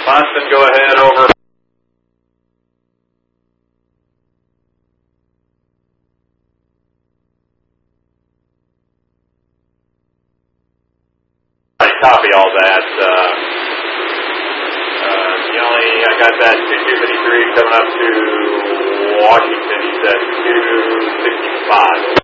Boston, go ahead, over. Copy all that. I got that 2253 coming up to Washington. He said 265.